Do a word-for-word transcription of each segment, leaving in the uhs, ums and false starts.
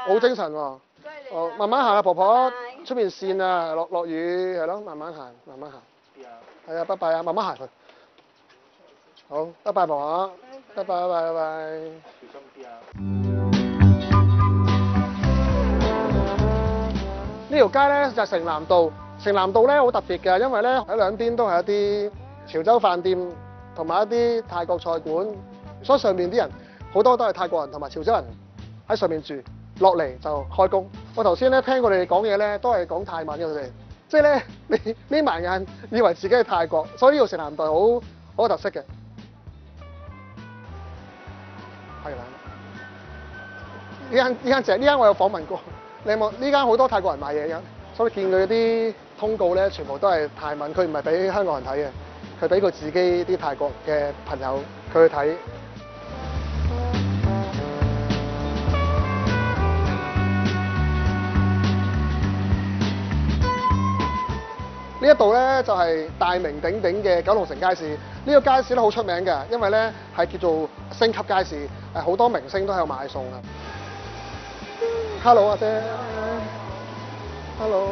好精神喎。哦，慢慢行啊，婆婆，出面跣啊，落落雨係咯，慢慢行，慢慢行。係啊，拜拜啊，慢慢行佢。好，拜拜婆婆，拜拜拜拜拜拜。小心啲啊！呢條街咧就係城南道，城南道咧好特別嘅，因為咧喺兩邊都係一啲潮州飯店同埋一啲泰國菜館，所以上面啲人好多都係泰國人同埋潮州人喺上面住，落嚟就開工。我頭先咧聽佢哋講嘢咧，都係講泰文嘅佢哋，即係咧你眯埋眼以為自己係泰國，所以呢條城南道好好有特色嘅。係啦，呢間呢間就係呢間我有訪問過，你有冇呢間好多泰國人買嘢嘅，所以見佢啲通告咧全部都係泰文，佢唔係俾香港人睇嘅，佢俾佢自己啲泰國嘅朋友佢去睇。呢一度咧就係大名鼎鼎嘅九龍城街市。呢個街市咧好出名嘅，因為咧係叫做星級街市，誒好多明星都喺度買餸啊。Hello 阿姐 ，Hello。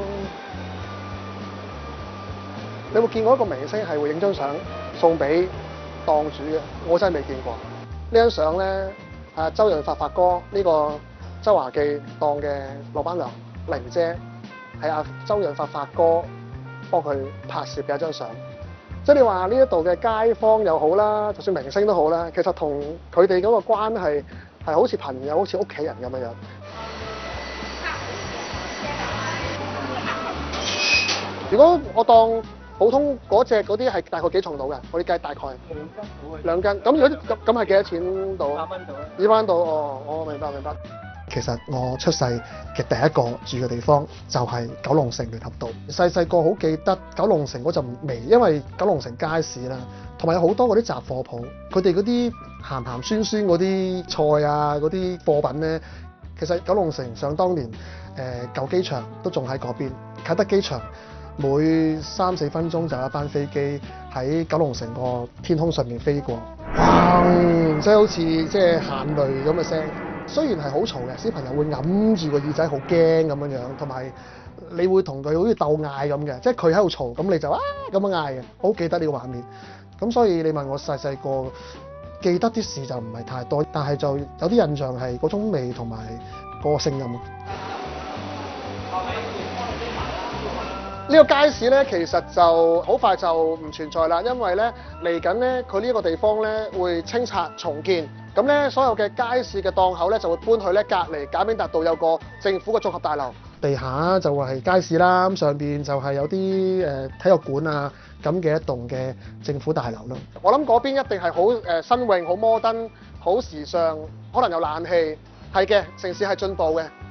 你有冇見過一個明星係會影張相送俾檔主嘅？我真係未見過。呢張相咧係周潤發發哥呢個周華記檔嘅老闆娘玲姐，係阿周潤發發哥幫佢拍攝嘅一張相，即係你話呢一度嘅街坊又好啦，就算明星都好啦，其實同佢哋嗰個關係係好似朋友、好似屋企人咁樣樣。如果我當普通嗰隻嗰啲係大概幾重到嘅？我哋計大概兩斤，咁如果咁咁係幾多錢到？二百蚊到。二百蚊到，哦，我明白明白。其實我出世嘅第一個住嘅地方就係九龍城聯合道。細細個好記得九龍城嗰陣味，因為九龍城街市啦，同埋有好多嗰啲雜貨鋪，佢哋嗰啲鹹鹹酸酸嗰啲菜啊，嗰啲貨品咧，其實九龍城想當年誒、呃、舊機場都仲喺嗰邊，啟德機場每三四分鐘就有一班飛機喺九龍城個天空上面飛過，砰！即係好似即係喊淚咁嘅聲。雖然係好嘈嘅，小朋友會揞住個耳仔，好驚咁樣樣，同埋你會同佢好似鬥嗌咁嘅，即係佢喺度嘈，咁你就啊咁樣嗌嘅，好記得呢個畫面。咁所以你問我細細個記得啲事就唔係太多，但係就有啲印象係嗰種味同埋嗰個聲音。呢個街市咧，其實就好快就唔存在啦，因為咧嚟緊咧，佢呢一個地方咧會清拆重建。咁咧，所有嘅街市嘅檔口咧就會搬去咧隔離賈炳達道有個政府嘅綜合大樓，地下就話係街市啦，咁上邊就係有啲誒體育館啊咁嘅一棟嘅政府大樓咯。我諗嗰邊一定係好誒新穎、好摩登、好時尚，可能有冷氣，係嘅，城市係進步嘅。